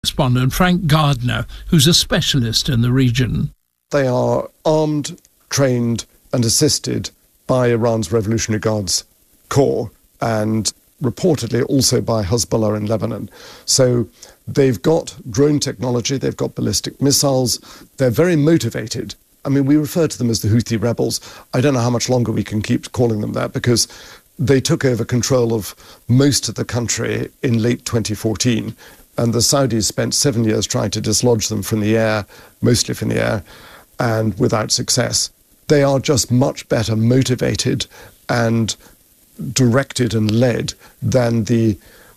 Correspondent Frank Gardner, who's a specialist in the region. They are armed, trained and assisted by Iran's Revolutionary Guards Corps and reportedly also by Hezbollah in Lebanon. So they've got drone technology, they've got ballistic missiles, they're very motivated. I mean, we refer to them as the Houthi rebels. I don't know how much longer we can keep calling them that because they took over control of most of the country in late 2014 and the Saudis spent 7 years trying to dislodge them from the air, mostly from the air, and without success. They are just much better motivated and directed and led than the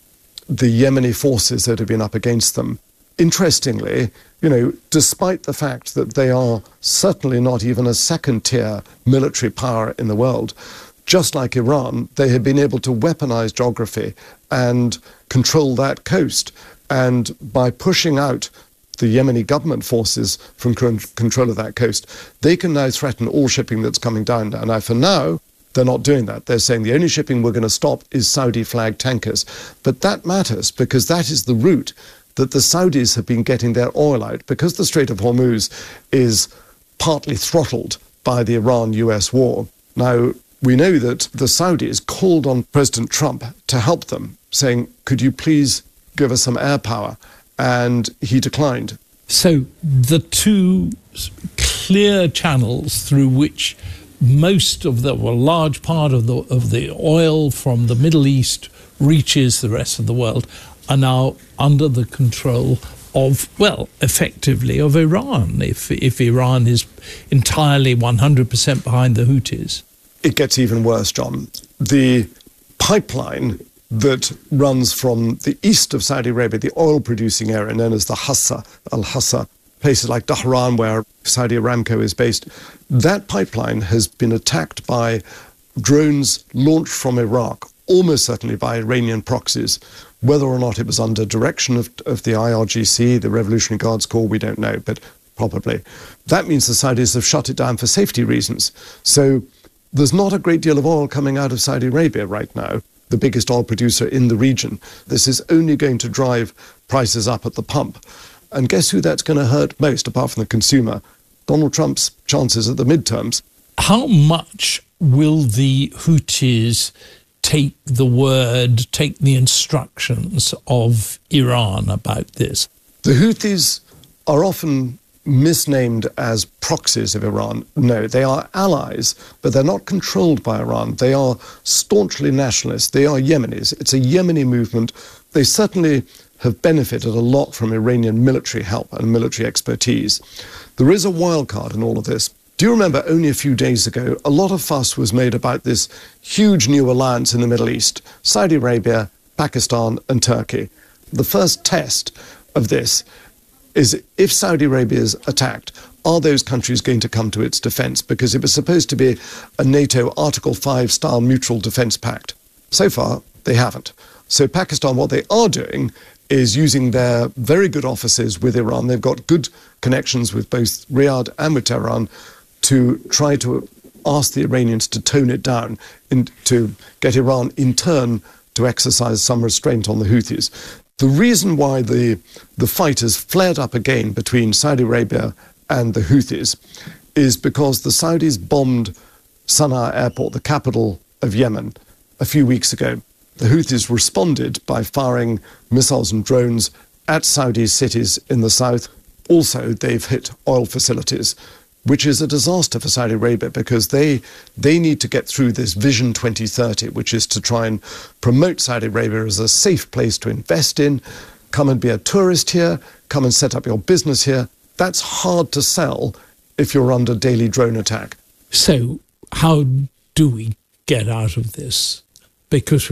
Yemeni forces that have been up against them. Interestingly, despite the fact that they are certainly not even a second-tier military power in the world, just like Iran, they have been able to weaponize geography and control that coast. And by pushing out the Yemeni government forces from control of that coast, they can now threaten all shipping that's coming down there. Now, for now, they're not doing that. They're saying the only shipping we're going to stop is Saudi-flagged tankers. But that matters because that is the route that the Saudis have been getting their oil out, because the Strait of Hormuz is partly throttled by the Iran-US war. Now, we know that the Saudis called on President Trump to help them, saying, could you please give us some air power? And he declined. So the two clear channels through which most of the, well, large part of the oil from the Middle East reaches the rest of the world are now under the control of, well, effectively of Iran, if Iran is entirely 100% behind the Houthis. It gets even worse, John. The pipeline that runs from the east of Saudi Arabia, the oil-producing area known as the Al-Hassa, places like Dhahran, where Saudi Aramco is based, that pipeline has been attacked by drones launched from Iraq, almost certainly by Iranian proxies. Whether or not it was under direction of the IRGC, the Revolutionary Guards Corps, we don't know, but probably. That means the Saudis have shut it down for safety reasons. So there's not a great deal of oil coming out of Saudi Arabia right now, the biggest oil producer in the region. This is only going to drive prices up at the pump. And guess who that's going to hurt most, apart from the consumer? Donald Trump's chances at the midterms. How much will the Houthis take the instructions of Iran about this? The Houthis are often misnamed as proxies of Iran. No, they are allies, but they're not controlled by Iran. They are staunchly nationalists. They are Yemenis. It's a Yemeni movement. They certainly have benefited a lot from Iranian military help and military expertise. There is a wild card in all of this. Do you remember only a few days ago, a lot of fuss was made about this huge new alliance in the Middle East, Saudi Arabia, Pakistan and Turkey. The first test of this is if Saudi Arabia is attacked, are those countries going to come to its defense? Because it was supposed to be a NATO Article 5 style mutual defense pact. So far, they haven't. So Pakistan, what they are doing is using their very good offices with Iran. They've got good connections with both Riyadh and with Tehran to try to ask the Iranians to tone it down and to get Iran in turn to exercise some restraint on the Houthis. The reason why the fight has flared up again between Saudi Arabia and the Houthis is because the Saudis bombed Sana'a airport, the capital of Yemen, a few weeks ago. The Houthis responded by firing missiles and drones at Saudi cities in the south. Also, they've hit oil facilities, which is a disaster for Saudi Arabia because they need to get through this Vision 2030, which is to try and promote Saudi Arabia as a safe place to invest in. Come and be a tourist here, come and set up your business here. That's hard to sell if you're under daily drone attack. So how do we get out of this? Because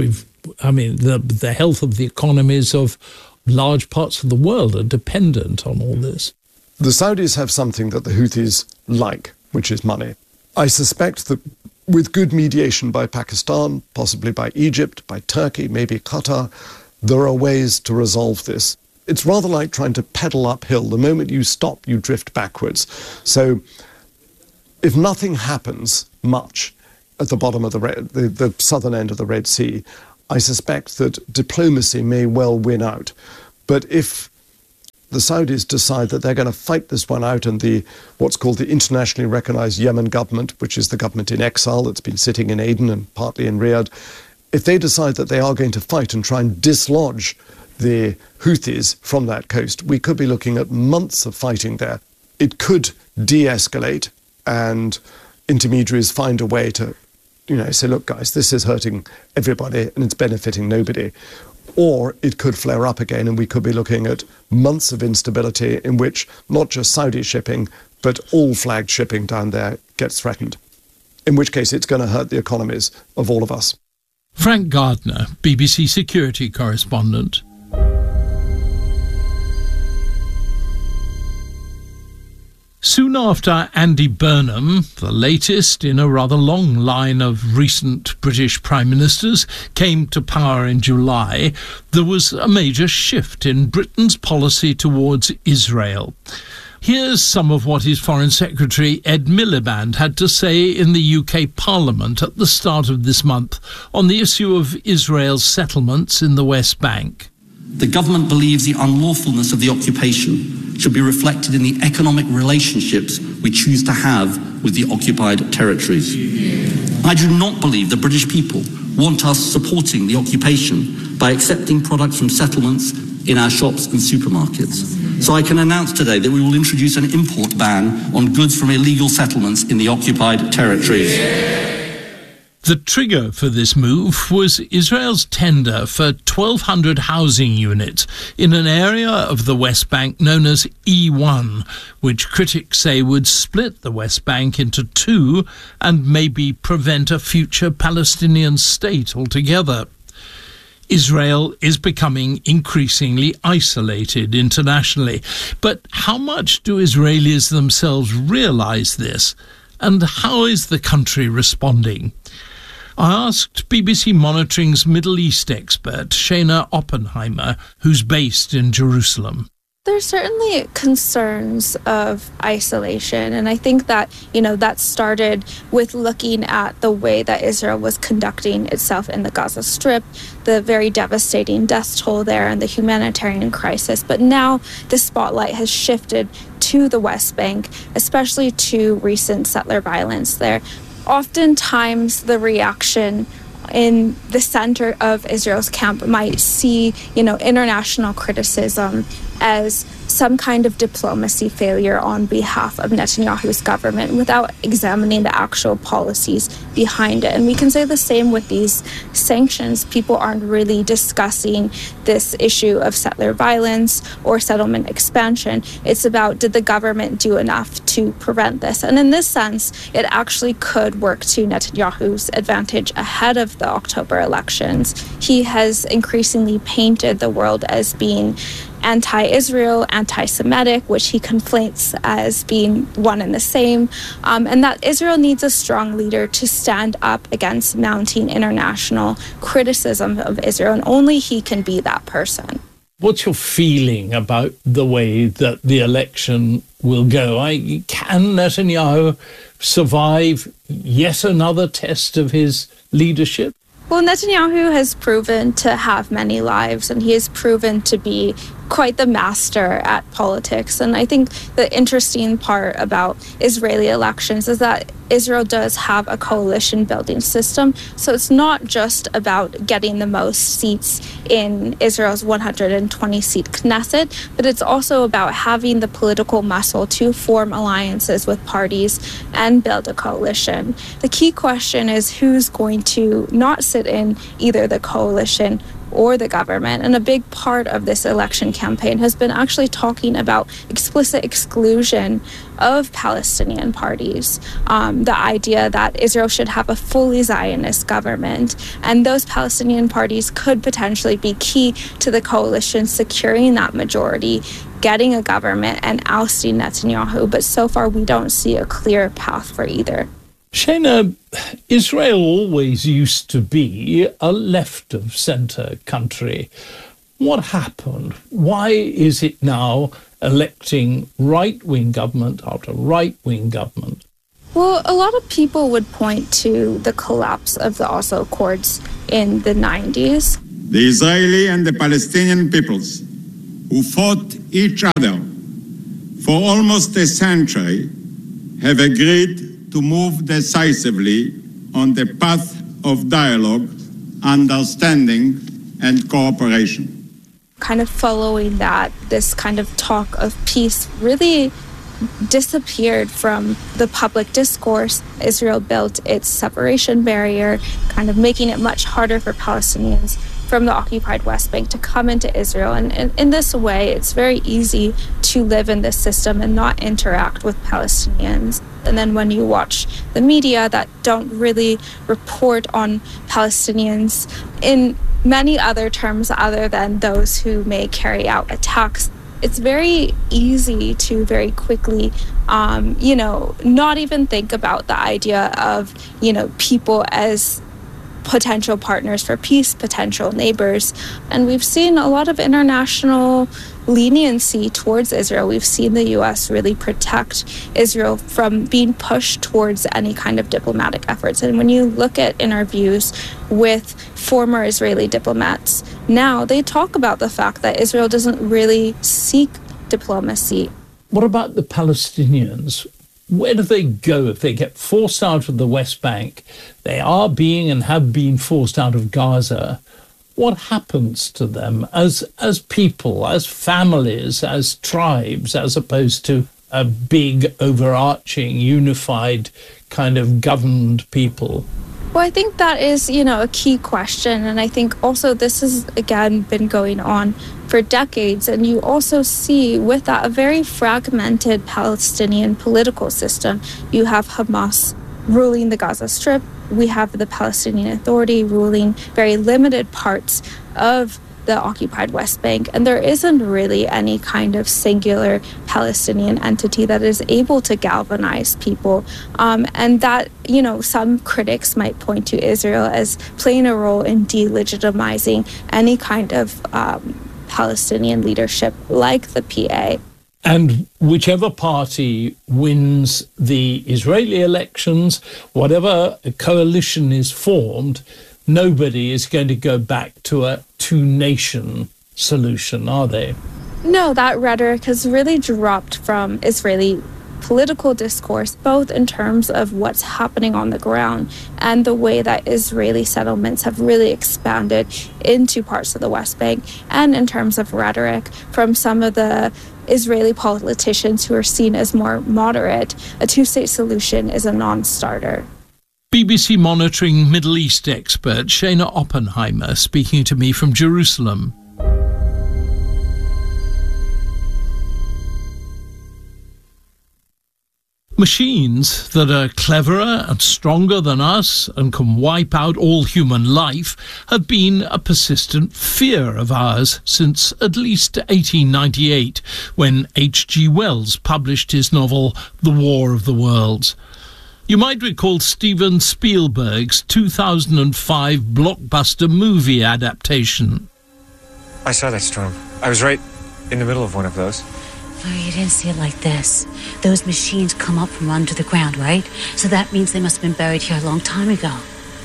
the health of the economies of large parts of the world are dependent on all this. The Saudis have something that the Houthis like, which is money. I suspect that with good mediation by Pakistan, possibly by Egypt, by Turkey, maybe Qatar, there are ways to resolve this. It's rather like trying to pedal uphill. The moment you stop, you drift backwards. So if nothing happens much at the bottom of the southern end of the Red Sea, I suspect that diplomacy may well win out. But if the Saudis decide that they're going to fight this one out, and what's called the internationally recognized Yemen government, which is the government in exile that's been sitting in Aden and partly in Riyadh, if they decide that they are going to fight and try and dislodge the Houthis from that coast, we could be looking at months of fighting there. It could de-escalate and intermediaries find a way to, say, look, guys, this is hurting everybody and it's benefiting nobody. Or it could flare up again, and we could be looking at months of instability in which not just Saudi shipping, but all flagged shipping down there gets threatened, in which case it's going to hurt the economies of all of us. Frank Gardner, BBC security correspondent. Soon after Andy Burnham, the latest in a rather long line of recent British Prime Ministers, came to power in July, there was a major shift in Britain's policy towards Israel. Here's some of what his Foreign Secretary Ed Miliband had to say in the UK Parliament at the start of this month on the issue of Israel's settlements in the West Bank. The government believes the unlawfulness of the occupation should be reflected in the economic relationships we choose to have with the occupied territories. I do not believe the British people want us supporting the occupation by accepting products from settlements in our shops and supermarkets. So I can announce today that we will introduce an import ban on goods from illegal settlements in the occupied territories. The trigger for this move was Israel's tender for 1,200 housing units in an area of the West Bank known as E1, which critics say would split the West Bank into two and maybe prevent a future Palestinian state altogether. Israel is becoming increasingly isolated internationally. But how much do Israelis themselves realise this? And how is the country responding? I asked BBC Monitoring's Middle East expert, Shana Oppenheimer, who's based in Jerusalem. There's certainly concerns of isolation, and I think that, that started with looking at the way that Israel was conducting itself in the Gaza Strip, the very devastating death toll there and the humanitarian crisis. But now the spotlight has shifted to the West Bank, especially to recent settler violence there. Oftentimes the reaction in the center of Israel's camp might see, international criticism as some kind of diplomacy failure on behalf of Netanyahu's government without examining the actual policies behind it. And we can say the same with these sanctions. People aren't really discussing this issue of settler violence or settlement expansion. It's about, did the government do enough to prevent this? And in this sense, it actually could work to Netanyahu's advantage ahead of the October elections. He has increasingly painted the world as being anti-Israel, anti-Semitic, which he conflates as being one and the same, and that Israel needs a strong leader to stand up against mounting international criticism of Israel, and only he can be that person. What's your feeling about the way that the election will go? Can Netanyahu survive yet another test of his leadership? Well, Netanyahu has proven to have many lives, and he has proven to be quite the master at politics. And I think the interesting part about Israeli elections is that Israel does have a coalition building system. So it's not just about getting the most seats in Israel's 120-seat Knesset, but it's also about having the political muscle to form alliances with parties and build a coalition. The key question is who's going to not sit in either the coalition or the government. And a big part of this election campaign has been actually talking about explicit exclusion of Palestinian parties, the idea that Israel should have a fully Zionist government. And those Palestinian parties could potentially be key to the coalition securing that majority, getting a government, and ousting Netanyahu. But so far, we don't see a clear path for either. Shana, Israel always used to be a left-of-centre country. What happened? Why is it now electing right-wing government after right-wing government? Well, a lot of people would point to the collapse of the Oslo Accords in the 90s. The Israeli and the Palestinian peoples who fought each other for almost a century have agreed to move decisively on the path of dialogue, understanding, and cooperation. Kind of following that, this kind of talk of peace really disappeared from the public discourse. Israel built its separation barrier, kind of making it much harder for Palestinians from the occupied West Bank to come into Israel. And in this way, it's very easy to live in this system and not interact with Palestinians. And then when you watch the media that don't really report on Palestinians in many other terms other than those who may carry out attacks, it's very easy to very quickly, not even think about the idea of, people as potential partners for peace, potential neighbors. And we've seen a lot of international leniency towards Israel. We've seen the U.S. really protect Israel from being pushed towards any kind of diplomatic efforts. And when you look at interviews with former Israeli diplomats, now they talk about the fact that Israel doesn't really seek diplomacy. What about the Palestinians? Where do they go if they get forced out of the West Bank? They are being and have been forced out of Gaza. What happens to them as people, as families, as tribes, as opposed to a big, overarching, unified kind of governed people? Well, I think that is, a key question. And I think also this has, again, been going on for decades. And you also see with that a very fragmented Palestinian political system. You have Hamas ruling the Gaza Strip. We have the Palestinian Authority ruling very limited parts of the occupied West Bank, and there isn't really any kind of singular Palestinian entity that is able to galvanize people. And that, some critics might point to Israel as playing a role in delegitimizing any kind of Palestinian leadership like the PA. And whichever party wins the Israeli elections, whatever coalition is formed, nobody is going to go back to a two-nation solution, are they? No, that rhetoric has really dropped from Israeli political discourse, both in terms of what's happening on the ground and the way that Israeli settlements have really expanded into parts of the West Bank, and in terms of rhetoric from some of the Israeli politicians who are seen as more moderate. A two-state solution is a non-starter. BBC monitoring Middle East expert Shana Oppenheimer speaking to me from Jerusalem. Machines that are cleverer and stronger than us and can wipe out all human life have been a persistent fear of ours since at least 1898, when H.G. Wells published his novel The War of the Worlds. You might recall Steven Spielberg's 2005 blockbuster movie adaptation. I saw that storm. I was right in the middle of one of those. Oh, you didn't see it like this. Those machines come up from under the ground, right? So that means they must have been buried here a long time ago.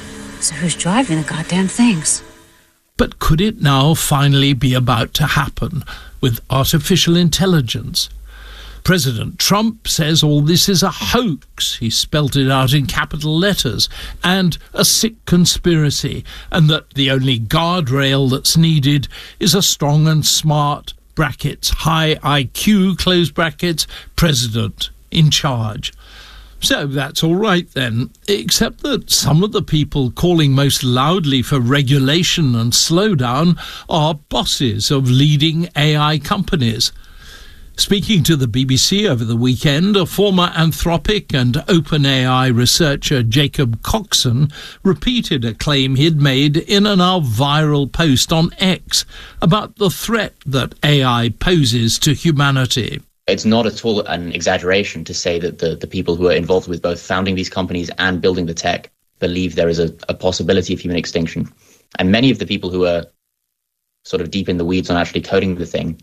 So who's driving the goddamn things? But could it now finally be about to happen with artificial intelligence? President Trump says all this is a hoax. He spelt it out in capital letters, and a sick conspiracy, and that the only guardrail that's needed is a strong and smart, brackets, high IQ, close brackets, president in charge. So that's all right then, except that some of the people calling most loudly for regulation and slowdown are bosses of leading AI companies. Speaking to the BBC over the weekend, a former Anthropic and OpenAI researcher, Jacob Coxon, repeated a claim he'd made in a now viral post on X about the threat that AI poses to humanity. It's not at all an exaggeration to say that the people who are involved with both founding these companies and building the tech believe there is a possibility of human extinction. And many of the people who are sort of deep in the weeds on actually coding the thing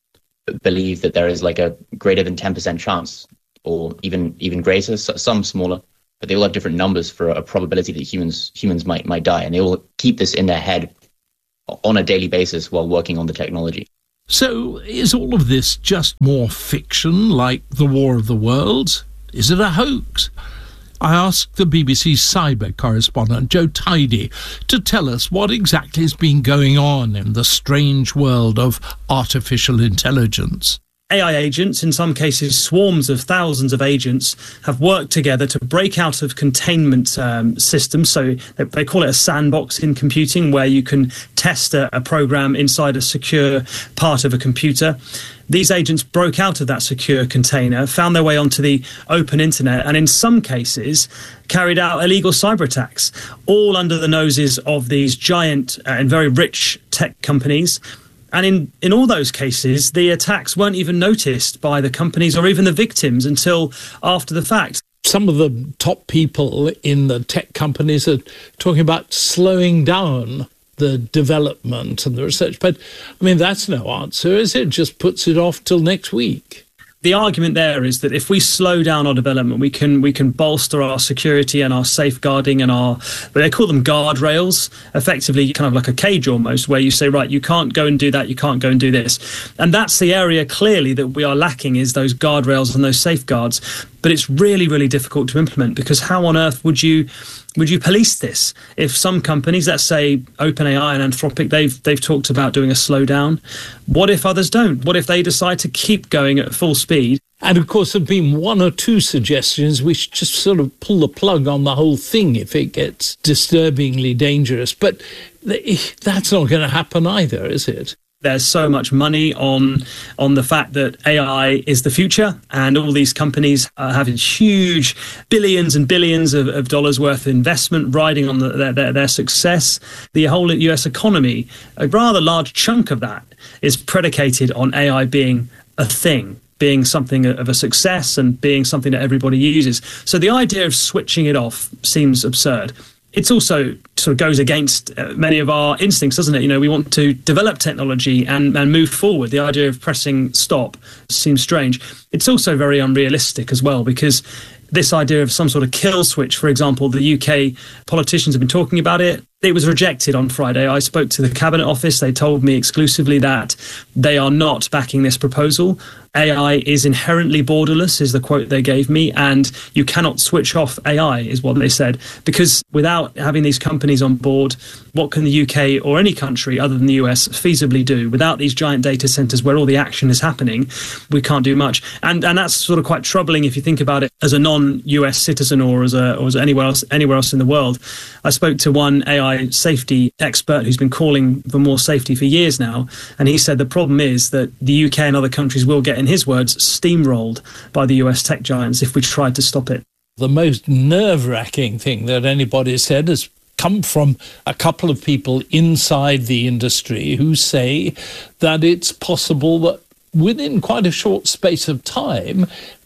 believe that there is like a greater than 10% chance, or even greater, some smaller, but they all have different numbers for a probability that humans might die. And they all keep this in their head on a daily basis while working on the technology. So is all of this just more fiction, like the War of the Worlds? Is it a hoax? I asked the BBC's cyber correspondent, Joe Tidy, to tell us what exactly has been going on in the strange world of artificial intelligence. AI agents, in some cases swarms of thousands of agents, have worked together to break out of containment systems. So they call it a sandbox in computing, where you can test a program inside a secure part of a computer. These agents broke out of that secure container, found their way onto the open internet, and in some cases carried out illegal cyber attacks, all under the noses of these giant and very rich tech companies. And in all those cases, the attacks weren't even noticed by the companies or even the victims until after the fact. Some of the top people in the tech companies are talking about slowing down the development and the research. But, I mean, that's no answer, is it? Just puts it off till next week. The argument there is that if we slow down our development, we can bolster our security and our safeguarding and they call them guardrails, effectively kind of like a cage almost, where you say, right, you can't go and do that, you can't go and do this. And that's the area clearly that we are lacking, is those guardrails and those safeguards. But it's really, really difficult to implement, because how on earth would you police this? If some companies, let's say OpenAI and Anthropic, they've talked about doing a slowdown. What if others don't? What if they decide to keep going at full speed? And of course, there have been one or two suggestions which just sort of pull the plug on the whole thing if it gets disturbingly dangerous. But that's not going to happen either, is it? There's so much money on the fact that AI is the future, and all these companies are having huge billions and billions of dollars worth of investment riding on their success. The whole US economy, a rather large chunk of that, is predicated on AI being a thing, being something of a success and being something that everybody uses. So the idea of switching it off seems absurd. It's also sort of goes against many of our instincts, doesn't it? You know, we want to develop technology and move forward. The idea of pressing stop seems strange. It's also very unrealistic as well, because this idea of some sort of kill switch, for example, the UK politicians have been talking about it. It was rejected on Friday. I spoke to the Cabinet Office. They told me exclusively that they are not backing this proposal. AI is inherently borderless, is the quote they gave me, and you cannot switch off AI, is what they said, because without having these companies on board, what can the UK or any country other than the US feasibly do? Without these giant data centers where all the action is happening, we can't do much. And that's sort of quite troubling if you think about it as a non-US citizen or as anywhere else in the world. I spoke to one AI safety expert who's been calling for more safety for years now, and he said the problem is that the UK and other countries will get, in his words, steamrolled by the US tech giants if we tried to stop it. The most nerve-wracking thing that anybody said has come from a couple of people inside the industry who say that it's possible that within quite a short space of time,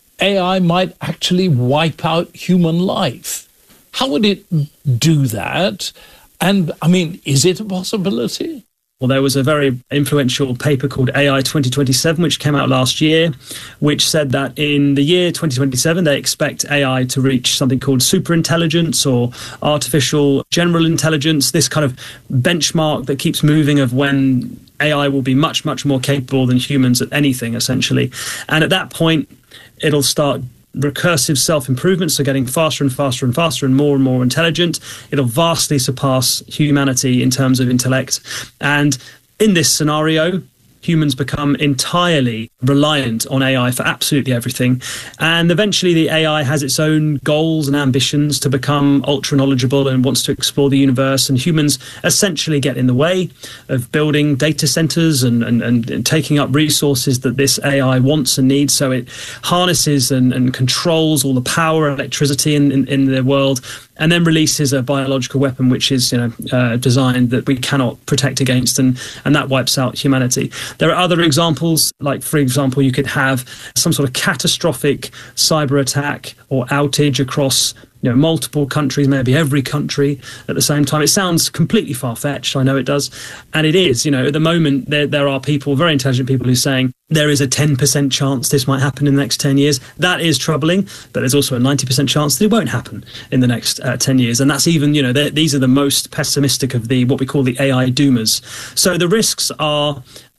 AI might actually wipe out human life. How would it do that? And, I mean, is it a possibility? Well, there was a very influential paper called AI 2027, which came out last year, which said that in the year 2027, they expect AI to reach something called superintelligence or artificial general intelligence, this kind of benchmark that keeps moving of when AI will be much, much more capable than humans at anything, essentially. And at that point, it'll start recursive self-improvement, so getting faster and faster and faster and more intelligent. It'll vastly surpass humanity in terms of intellect. And in this scenario, humans become entirely reliant on AI for absolutely everything. And eventually the AI has its own goals and ambitions to become ultra knowledgeable and wants to explore the universe. And humans essentially get in the way of building data centers and taking up resources that this AI wants and needs. So it harnesses and controls all the power and electricity in the world, and then releases a biological weapon which is designed that we cannot protect against, and that wipes out humanity. There are other examples, like, for example, you could have some sort of catastrophic cyber attack or outage across multiple countries, maybe every country at the same time. It sounds completely far-fetched, I know it does, and it is. At the moment, there are people, very intelligent people, who are saying there is a 10% chance this might happen in the next 10 years. That is troubling, but there's also a 90% chance that it won't happen in the next 10 years. And that's even, these are the most pessimistic of what we call the AI doomers. So the risks are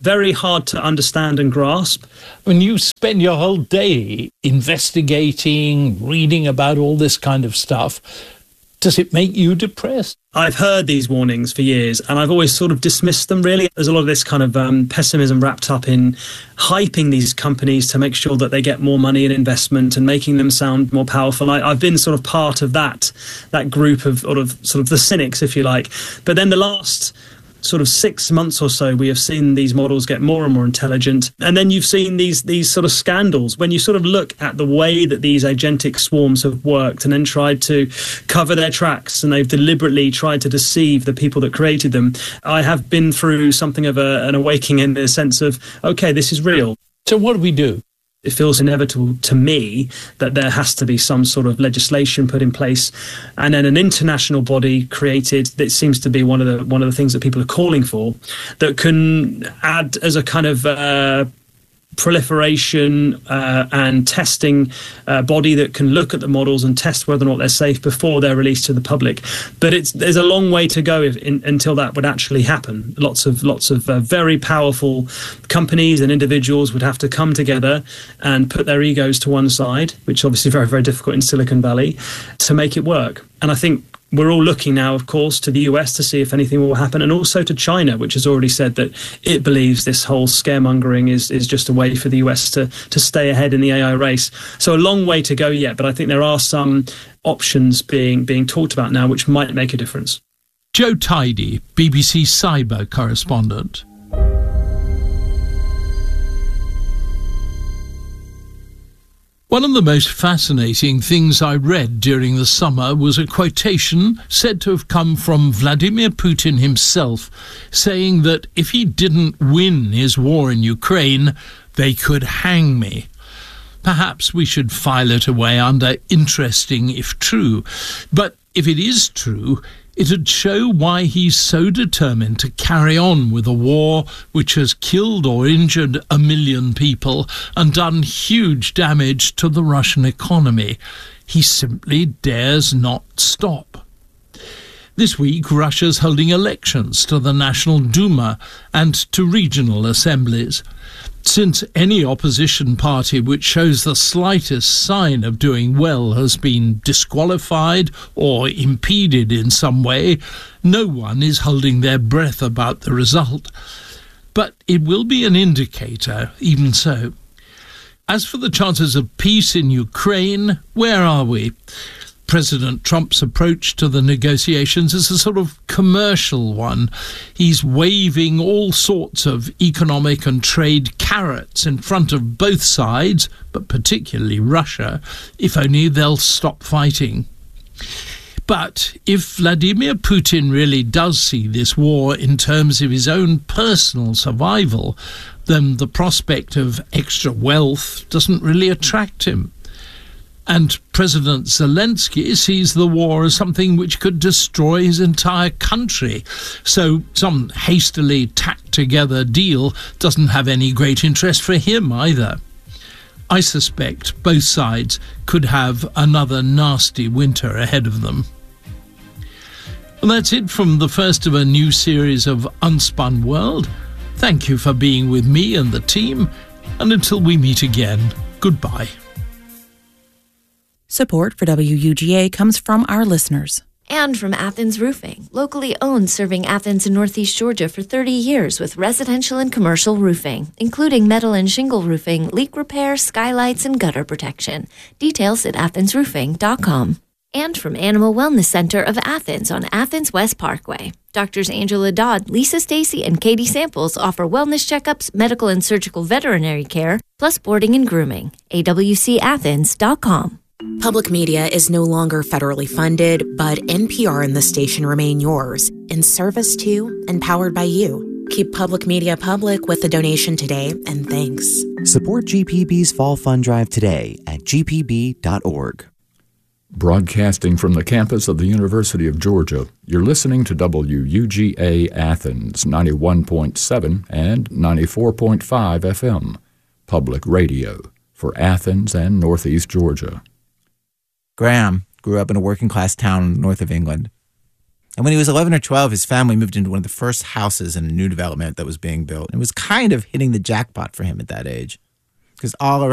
very hard to understand and grasp. When you spend your whole day investigating, reading about all this kind of stuff, does it make you depressed? I've heard these warnings for years, and I've always sort of dismissed them, really. There's a lot of this kind of pessimism wrapped up in hyping these companies to make sure that they get more money and investment and making them sound more powerful. I've been sort of part of that group of sort of the cynics, if you like. But then the last sort of 6 months or so, we have seen these models get more and more intelligent. And then you've seen these sort of scandals. When you sort of look at the way that these agentic swarms have worked and then tried to cover their tracks, and they've deliberately tried to deceive the people that created them, I have been through something of an awakening in the sense of, okay, this is real. So what do we do? It feels inevitable to me that there has to be some sort of legislation put in place, and then an international body created that seems to be one of the things that people are calling for, that can add as a kind of proliferation and testing body that can look at the models and test whether or not they're safe before they're released to the public. But there's a long way to go until that would actually happen. Lots of very powerful companies and individuals would have to come together and put their egos to one side, which is obviously very, very difficult in Silicon Valley, to make it work. And I think we're all looking now, of course, to the US to see if anything will happen, and also to China, which has already said that it believes this whole scaremongering is just a way for the US to stay ahead in the AI race. So a long way to go yet, but I think there are some options being talked about now which might make a difference. Joe Tidy, BBC cyber correspondent. One of the most fascinating things I read during the summer was a quotation said to have come from Vladimir Putin himself, saying that if he didn't win his war in Ukraine, they could hang me. Perhaps we should file it away under interesting if true. But if it is true, it'd show why he's so determined to carry on with a war which has killed or injured 1 million people and done huge damage to the Russian economy. He simply dares not stop. This week, Russia's holding elections to the National Duma and to regional assemblies. Since any opposition party which shows the slightest sign of doing well has been disqualified or impeded in some way, no one is holding their breath about the result. But it will be an indicator, even so. As for the chances of peace in Ukraine, where are we? President Trump's approach to the negotiations is a sort of commercial one. He's waving all sorts of economic and trade carrots in front of both sides, but particularly Russia, if only they'll stop fighting. But if Vladimir Putin really does see this war in terms of his own personal survival, then the prospect of extra wealth doesn't really attract him. And President Zelensky sees the war as something which could destroy his entire country. So some hastily tacked together deal doesn't have any great interest for him either. I suspect both sides could have another nasty winter ahead of them. Well, that's it from the first of a new series of Unspun World. Thank you for being with me and the team, and until we meet again, goodbye. Support for WUGA comes from our listeners. And from Athens Roofing, locally owned, serving Athens and Northeast Georgia for 30 years with residential and commercial roofing, including metal and shingle roofing, leak repair, skylights, and gutter protection. Details at athensroofing.com. And from Animal Wellness Center of Athens on Athens West Parkway. Doctors Angela Dodd, Lisa Stacy, and Katie Samples offer wellness checkups, medical and surgical veterinary care, plus boarding and grooming. awcathens.com. Public media is no longer federally funded, but NPR and the station remain yours, in service to and powered by you. Keep public media public with a donation today, and thanks. Support GPB's Fall Fund Drive today at gpb.org. Broadcasting from the campus of the University of Georgia, you're listening to WUGA Athens 91.7 and 94.5 FM, public radio for Athens and Northeast Georgia. Graham grew up in a working-class town north of England. And when he was 11 or 12, his family moved into one of the first houses in a new development that was being built. It was kind of hitting the jackpot for him at that age, because all